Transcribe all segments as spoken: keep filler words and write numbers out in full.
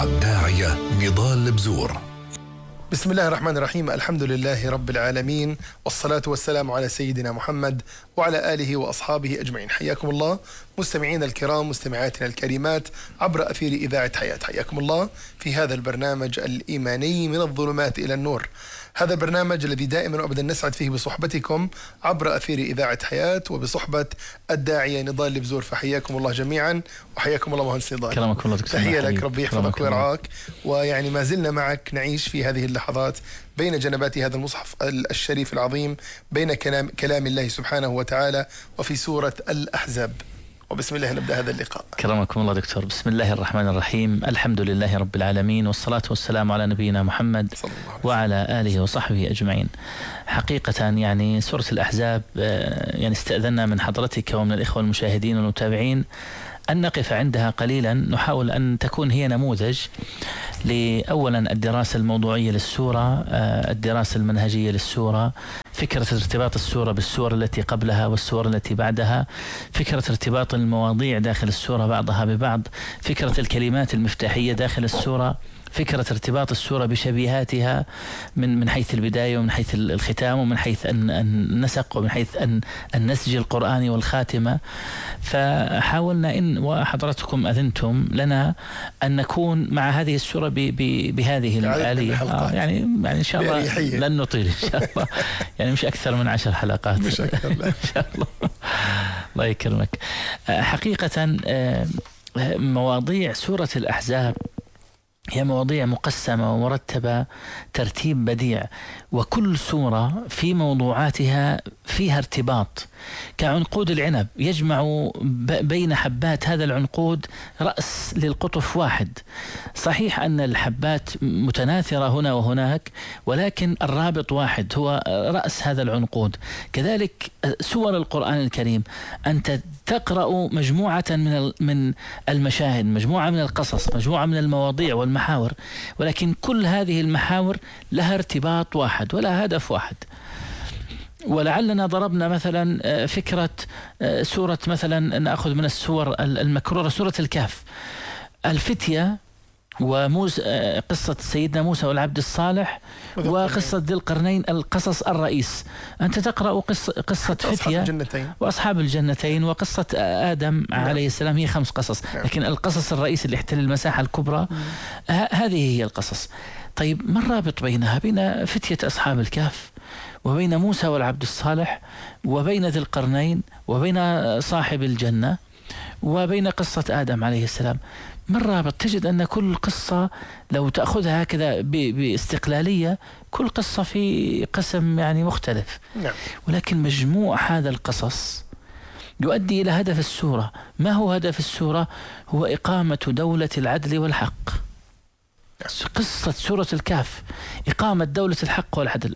مع الداعية نضال البزور. بسم الله الرحمن الرحيم. الحمد لله رب العالمين، والصلاة والسلام على سيدنا محمد وعلى آله وأصحابه أجمعين. حياكم الله مستمعين الكرام، مستمعاتنا الكريمات عبر أثير إذاعة حياة. حياكم الله في هذا البرنامج الإيماني من الظلمات إلى النور. هذا البرنامج الذي دائما وأبدا نسعد فيه بصحبتكم عبر أثير إذاعة حياة وبصحبة الداعية نضال البزور. فحياكم الله جميعا وحياكم الله مهندس نضال. كرمك الله دكتور. تحية لك، ربي يحفظك ويرعاك. ويعني ما زلنا معك نعيش في هذه اللحظات بين جنبات هذا المصحف الشريف العظيم، بين كلام, كلام الله سبحانه وتعالى وفي سورة الأحزاب. وبسم الله نبدأ هذا اللقاء. كرمكم الله دكتور. بسم الله الرحمن الرحيم. الحمد لله رب العالمين، والصلاة والسلام على نبينا محمد وعلى آله وصحبه أجمعين. حقيقة يعني سورة الأحزاب يعني استأذنا من حضرتك ومن الإخوة المشاهدين والمتابعين أن نقف عندها قليلا، نحاول أن تكون هي نموذج لأولا الدراسة الموضوعية للسورة، الدراسة المنهجية للسورة، فكرة ارتباط السورة بالسور التي قبلها والسور التي بعدها، فكرة ارتباط المواضيع داخل السورة بعضها ببعض، فكرة الكلمات المفتاحية داخل السورة، فكرة ارتباط السورة بشبيهاتها من من حيث البداية ومن حيث الختام ومن حيث النسق ومن حيث النسج القرآني والخاتمة. فحاولنا إن وحضرتكم أذنتم لنا أن نكون مع هذه السورة بهذه الآلية. آه يعني يعني إن شاء الله لن نطيل إن شاء الله، يعني مش أكثر من عشر حلقات مش أكثر. لا إن شاء الله. الله يكرمك. حقيقة مواضيع سورة الأحزاب هي مواضيع مقسمة ومرتبة ترتيب بديع، وكل سورة في موضوعاتها فيها ارتباط كعنقود العنب يجمع بين حبات هذا العنقود رأس للقطف واحد. صحيح أن الحبات متناثرة هنا وهناك، ولكن الرابط واحد هو رأس هذا العنقود. كذلك سور القرآن الكريم، أنت تقرأ مجموعة من من المشاهد، مجموعة من القصص، مجموعة من المواضيع والمحاور، ولكن كل هذه المحاور لها ارتباط واحد ولا هدف واحد. ولعلنا ضربنا مثلا فكرة سورة، مثلا نأخذ من السور المكرورة سورة الكهف، الفتية وموسى، قصة سيدنا موسى والعبد الصالح، وقصة ذي القرنين، القصص الرئيس. أنت تقرأ قصة, قصة فتية وأصحاب الجنتين وقصة آدم نعم. عليه السلام، هي خمس قصص نعم. لكن القصص الرئيس اللي يحتل المساحة الكبرى هذه هي القصص. طيب ما الرابط بينها؟ بين فتية أصحاب الكهف وبين موسى والعبد الصالح وبين ذي القرنين وبين صاحب الجنة وبين قصة آدم عليه السلام. ما الرابط؟ تجد أن كل قصة لو تأخذها هكذا باستقلالية كل قصة في قسم يعني مختلف نعم. ولكن مجموع هذا القصص يؤدي إلى هدف السورة. ما هو هدف السورة؟ هو إقامة دولة العدل والحق. قصة سورة الكهف إقامة دولة الحق والعدل،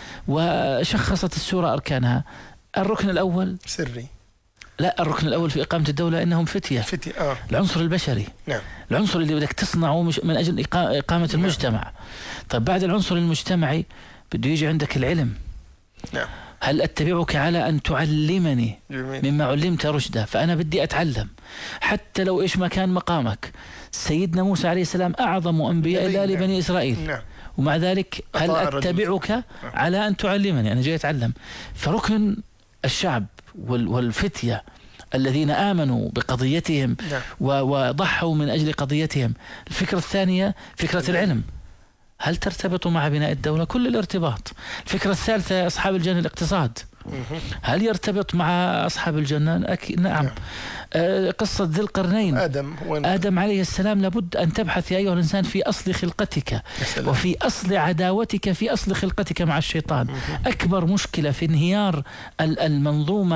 وشخصت السورة أركانها. الركن الأول سري، لا الركن الأول في إقامة الدولة إنهم فتية, فتية. آه. العنصر البشري نعم. العنصر اللي بدك تصنعه مش من أجل إقامة المجتمع نعم. طيب بعد العنصر المجتمعي بده يجي عندك العلم نعم. هل أتبعك على أن تعلمني جميل. مما علمت رشدا؟ فأنا بدي أتعلم حتى لو إيش ما كان مقامك. سيدنا موسى عليه السلام أعظم أنبياء الله نعم. لبني إسرائيل نعم. ومع ذلك هل أتبعك نعم. على أن تعلمني؟ أنا جاي أتعلم. فركن الشعب والفتية الذين آمنوا بقضيتهم نعم. وضحوا من أجل قضيتهم. الفكرة الثانية فكرة العلم، هل ترتبط مع بناء الدولة؟ كل الارتباط. الفكرة الثالثة أصحاب الجنة الاقتصاد، هل يرتبط مع أصحاب الجنة؟ أكيد نعم. آه قصة ذي القرنين آدم, آدم عليه السلام، لابد أن تبحث يا أيها الإنسان في أصل خلقتك وفي أصل عداوتك في أصل خلقتك مع الشيطان. أكبر مشكلة في انهيار المنظومة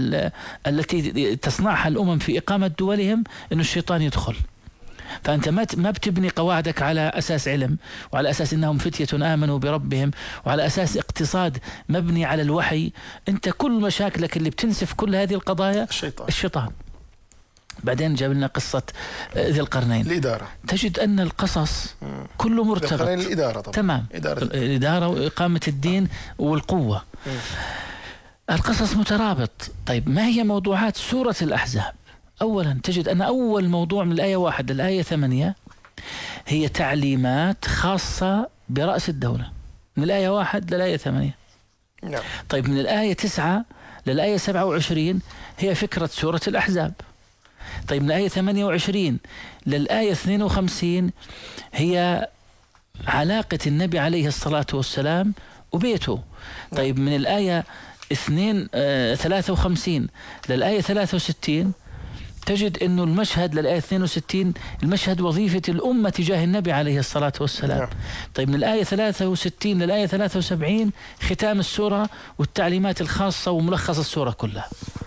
التي تصنعها الأمم في إقامة دولهم إنه الشيطان يدخل. فأنت ما بتبني قواعدك على أساس علم وعلى أساس أنهم فتية آمنوا بربهم وعلى أساس اقتصاد مبني على الوحي. أنت كل مشاكلك اللي بتنسف كل هذه القضايا الشيطان, الشيطان. بعدين جاب لنا قصة ذي القرنين، الإدارة. تجد أن القصص كله مرتبط. ذي القرنين الإدارة طبعا. تمام. إدارة. الإدارة وإقامة الدين والقوة. مم. القصص مترابط. طيب ما هي موضوعات سورة الأحزاب؟ أولا تجد أن أول موضوع من الآية واحد الآية ثمانية هي تعليمات خاصة برأس الدولة من الآية واحد للآية ثمانية. نعم. طيب من الآية تسعة للآية سبعة وعشرين هي فكرة سورة الأحزاب. طيب من الآية ثمانية وعشرين للآية اثنين وخمسين هي علاقة النبي عليه الصلاة والسلام وبيته. طيب من الآية اثنين آه ثلاثة وخمسين للآية ثلاثة وستين تجد أنه المشهد للآية اثنين وستين المشهد وظيفة الأمة تجاه النبي عليه الصلاة والسلام. نعم. طيب من الآية ثلاثة وستين للآية ثلاثة وسبعين ختام السورة والتعليمات الخاصة وملخص السورة كلها.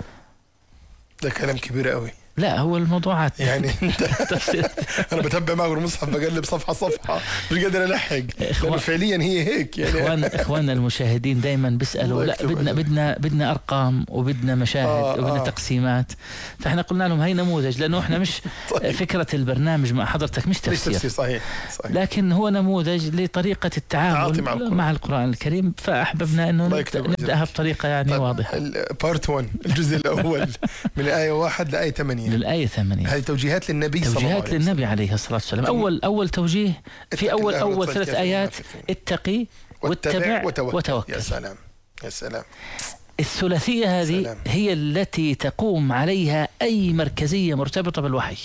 ده كلام كبير قوي. لا هو الموضوعات يعني انت انا بتابع معه المصحف بقلب صفحه صفحه مش قادر الحق لانه فعليا هي هيك يعني. اخوان اخواننا المشاهدين دائما بيسالوا لا بدنا بدنا بدنا ارقام وبدنا مشاهد آه وبدنا آه. تقسيمات. فاحنا قلنا لهم هي نموذج لانه احنا مش طيب. فكره البرنامج مع حضرتك مش تفسير, مش تفسير صحيح. صحيح لكن هو نموذج لطريقه التعامل مع القرآن. مع القرآن الكريم. فاحببنا انه نبداها بطريقه يعني طيب. واضحه. بارت واحد الجزء الاول من الايه واحد لايه ثمانية للآية ثمانية. هذه توجيهات للنبي صلى الله عليه وسلم. توجيهات للنبي عليه الصلاة والسلام. أول أول توجيه في أول أول ثلاث آيات اتقي واتبع وتوكل. وتوكل. يا سلام يا سلام. الثلاثية هذه سلام. هي التي تقوم عليها أي مركزية مرتبطة بالوحي،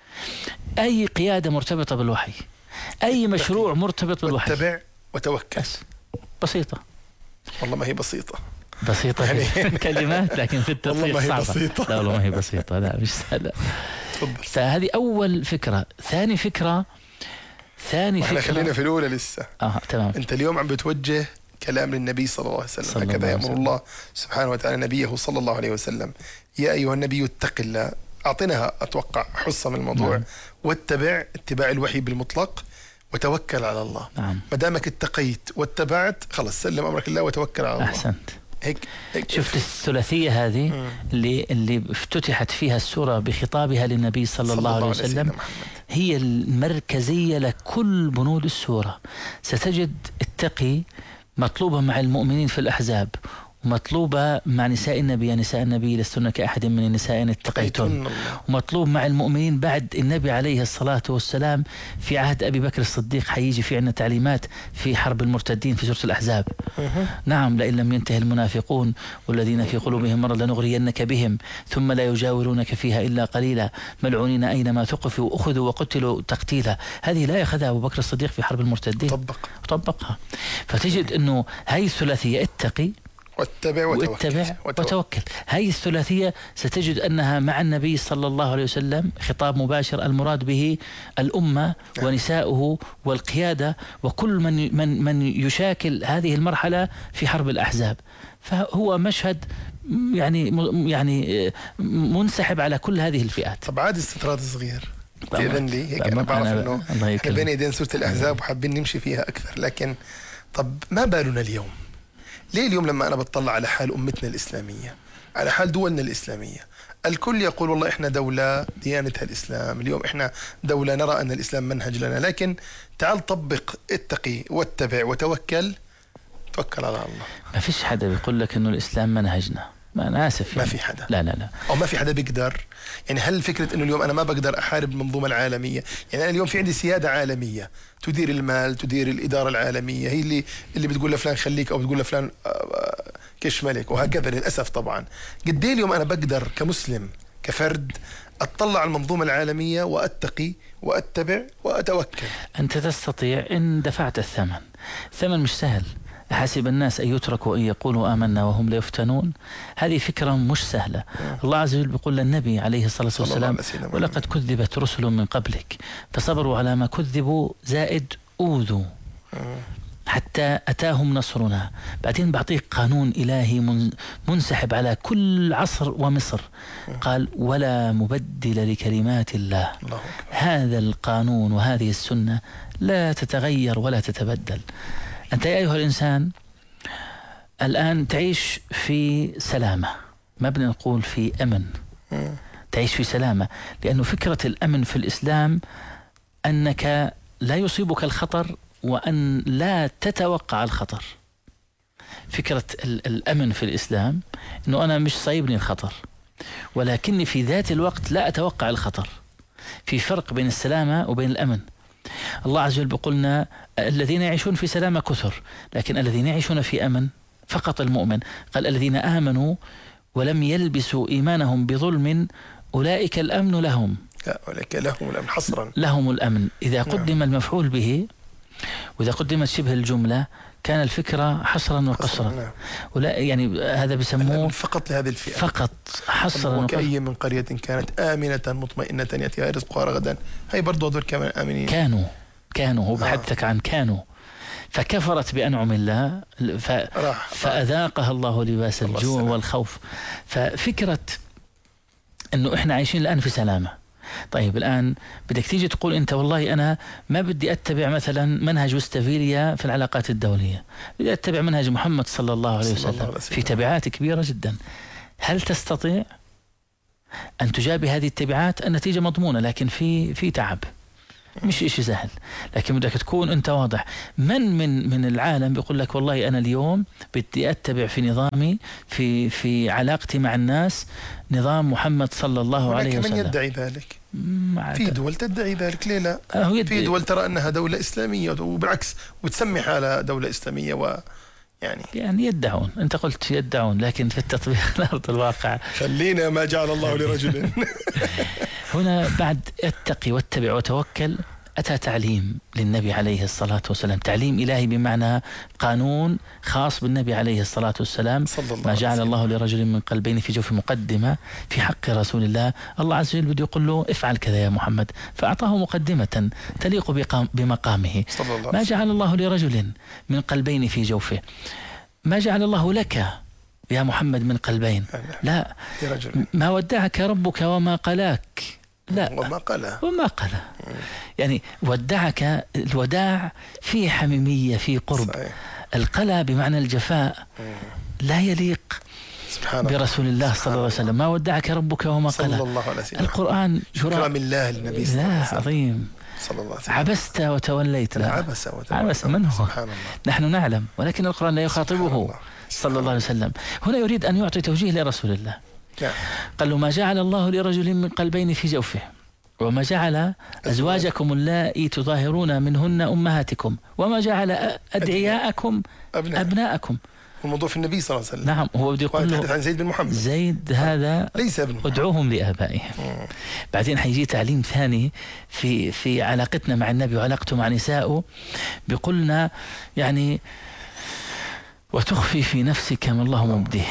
أي قيادة مرتبطة بالوحي، أي مشروع مرتبط بالوحي. واتبع وتوكل. بسيطة. والله ما هي بسيطة. بسيطة يعني كلمات لكن في التطبيق صعبة. بسيطة. لا والله ما هي بسيطة. لا مش سهلة. فهذه أول فكرة. ثاني فكرة ثاني فكرة خلينا في الأولى لسه. آه تمام. أنت اليوم عم بتوجه كلام للنبي صلى الله عليه وسلم. هكذا يأمر الله سبحانه وتعالى نبيه صلى الله عليه وسلم. يا أيها النبي اتق الله. أعطيناها أتوقع حصة من الموضوع. نعم. واتبع اتباع الوحي بالمطلق وتوكل على الله. نعم. ما دامك اتقيت واتبعت خلص سلم أمرك الله وتوكل على الله. أحسنت. هيك هيك شفت الثلاثية هذه مم. اللي اللي افتتحت فيها السورة بخطابها للنبي صلى, صلى الله عليه وسلم هي المركزية لكل بنود السورة. ستجد اتقي مطلوبة مع المؤمنين في الأحزاب ومطلوبة مع نساء النبي يا نساء النبي لستن كأحد من النساء إن اتقيتن. ومطلوب مع المؤمنين بعد النبي عليه الصلاة والسلام في عهد أبي بكر الصديق حيجي في عنا تعليمات في حرب المرتدين في سورة الأحزاب. نعم لئن لم ينتهي المنافقون والذين في قلوبهم مرض لنغرينك بهم ثم لا يجاورونك فيها إلا قليلا ملعونين أينما ثقفوا وأخذوا وقتلوا تقتيلا. هذه لا يأخذها أبو بكر الصديق في حرب المرتدين. طبق. طبقها. فتجد أنه هاي الثلاثية اتقي واتبع وتوكل. واتبع وتوكل. هذه الثلاثية ستجد أنها مع النبي صلى الله عليه وسلم خطاب مباشر المراد به الأمة ونساؤه والقيادة وكل من من من يشاكل هذه المرحلة في حرب الأحزاب. فهو مشهد يعني يعني منسحب على كل هذه الفئات. طب عاد استطراد صغير إذن لي هيك أنا بعرف إنه إحنا بين يدين سورة الأحزاب وحابين نمشي فيها أكثر. لكن طب ما بالنا اليوم؟ ليه اليوم لما أنا بتطلع على حال أمتنا الإسلامية على حال دولنا الإسلامية الكل يقول والله إحنا دولة ديانتها الإسلام. اليوم إحنا دولة نرى أن الإسلام منهج لنا. لكن تعال طبق اتقي واتبع وتوكل. توكل على الله. ما فيش حدا بيقول لك إنه الإسلام منهجنا. ما أنا آسف يعني. ما في حدا. لا لا لا. أو ما في حدا بيقدر. يعني هل فكرة إنه اليوم أنا ما بقدر أحارب المنظومة العالمية؟ يعني أنا اليوم في عندي سيادة عالمية تدير المال تدير الإدارة العالمية هي اللي اللي بتقول لفلان خليك أو بتقول لفلان كش ملك وهكذا للأسف. طبعا قد إيه اليوم أنا بقدر كمسلم كفرد أطلع المنظومة العالمية وأتقي وأتبع وأتوكل؟ أنت تستطيع إن دفعت الثمن. الثمن مش سهل. حسب الناس أن يتركوا أن يقولوا آمنا وهم لا يفتنون. هذه فكرة مش سهلة. الله عز وجل بيقول للنبي عليه الصلاة والسلام ولقد كذبت رسل من قبلك فصبروا على ما كذبوا زائد أوذوا حتى أتاهم نصرنا. بعدين بعطيك قانون إلهي منسحب على كل عصر ومصر. قال ولا مبدل لكلمات الله. هذا القانون وهذه السنة لا تتغير ولا تتبدل. أنت يا أيها الإنسان الآن تعيش في سلامة. ما بدنا نقول في أمن. تعيش في سلامة لأنه فكرة الأمن في الإسلام أنك لا يصيبك الخطر وأن لا تتوقع الخطر. فكرة الأمن في الإسلام أنه أنا مش صايبني الخطر ولكني في ذات الوقت لا أتوقع الخطر. في فرق بين السلامة وبين الأمن. الله عز وجل بيقولنا الذين يعيشون في سلامة كثر، لكن الذين يعيشون في أمن فقط المؤمن. قال الذين آمنوا ولم يلبسوا إيمانهم بظلم أولئك الأمن لهم. أولئك لهم الأمن حصرا. لهم الأمن. إذا قدم المفعول به وإذا قدمت شبه الجملة كان الفكرة حصرا وقصرا. نعم. ولا يعني هذا بسموه فقط لهذه الفئة، فقط حصرا. وكأي من قرية كانت آمنة مطمئنة يأتيها رزقها رغدا، هي برضو هذول كمان آمنين. كانوا كانوا هو آه. بحدثك عن كانوا، فكفرت بأنعم الله ف... فأذاقها الله لباس الجوع والخوف. ففكرة أنه إحنا عايشين الآن في سلامة. طيب الآن بدك تيجي تقول أنت والله أنا ما بدي أتبع مثلا منهج وستفيليا في العلاقات الدولية، بدي أتبع منهج محمد صلى الله عليه وسلم في تبعات كبيرة جدا. هل تستطيع أن تجابي هذه التبعات؟ النتيجة مضمونة، لكن في في تعب، مش إشي سهل. لكن بدك تكون أنت واضح. من من من العالم بيقول لك والله أنا اليوم بدي أتبع في نظامي في في علاقتي مع الناس نظام محمد صلى الله عليه وسلم. من يدعي ذلك؟ في دول تدعي ذلك، ليه لا؟ في دول ترى أنها دولة إسلامية وبالعكس وتسمي حالها دولة إسلامية و يعني يعني يدعون. أنت قلت يدعون، لكن في التطبيق الأرض الواقع خلينا ما جعل الله لرجل. هنا بعد اتقي واتبع وتوكل أتى تعليم للنبي عليه الصلاة والسلام، تعليم إلهي بمعنى قانون خاص بالنبي عليه الصلاة والسلام. ما جعل الله لرجل من قلبين في جوف. مقدمة في حق رسول الله. الله عز وجل بده يقول له افعل كذا يا محمد، فأعطاه مقدمة تليق بمقامه. ما جعل الله لرجل من قلبين في جوفه. ما جعل الله لك يا محمد من قلبين، لا. ما ودعك ربك وما قلاك، لا. وما قلا وما قلا يعني ودعك. الوداع فيه حميمية، فيه قرب. صحيح. القلا بمعنى الجفاء لا يليق برسول الله صلى الله عليه وسلم. ما ودعك ربك وما قلا. القرآن شكرا من الله للنبي صلى الله عليه وسلم. عظيم. صلى الله عليه وسلم. عبست وتوليت. لا. عبس وتوليت. عبس من هو؟ سبحان الله. نحن نعلم، ولكن القرآن لا يخاطبه صلى الله عليه وسلم. هنا يريد أن يعطي توجيه لرسول الله. قال له ما جعل الله لرجل من قلبين في جوفه وما جعل أزواجكم اللائي تظاهرون منهن أمهاتكم وما جعل أدعياءكم أبناءكم. الموضوع في النبي صلى الله عليه وسلم. نعم، هو بده يقول له عن زيد بن محمد. زيد هذا ليس ابن محمد. ادعوهم لآبائهم. بعدين حيجي تعليم ثاني في في علاقتنا مع النبي وعلاقته مع نسائه. بيقولنا يعني وتخفي في نفسك ما الله مبديه.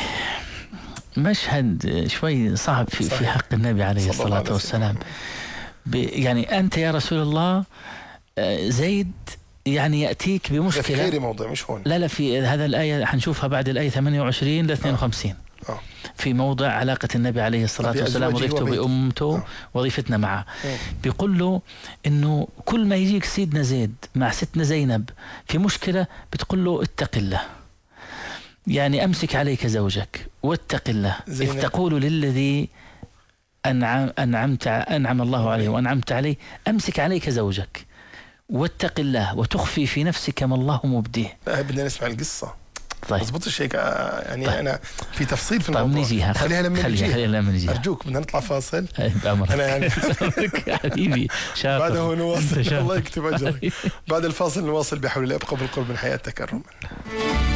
مشهد شوي صعب في, في حق النبي عليه الصلاة والسلام. يعني أنت يا رسول الله زيد يعني يأتيك بمشكلة في غير موضوع مش هون. لا لا في هذا الآية حنشوفها بعد الآية ثمانية وعشرين ل اثنين وخمسين. آه. في موضع علاقة النبي عليه الصلاة والسلام وظيفته بأمته. آه. وظيفتنا معه. آه. بيقول له إنه كل ما يجيك سيدنا زيد مع ستنا زينب في مشكلة بتقول له اتق الله، يعني أمسك عليك زوجك واتق الله. إذ تقول للذي أنعم أنعمت أنعم الله عليه وأنعمت عليه أمسك عليك زوجك واتق الله وتخفي في نفسك ما الله مبديه. لا بدنا نسمع القصة. طيب. مضبوطش هيك يعني. طيب. أنا في تفصيل في الموضوع. طيب نجيها. خليها لما نجيها. خليها لما نجيها. أرجوك بدنا نطلع فاصل. بأمرك. أنا يعني حبيبي شاطر. بعده نواصل. الله يكتب أجرك. بعد الفاصل نواصل بحول الله. أبقى بالقرب من حياة تكرما.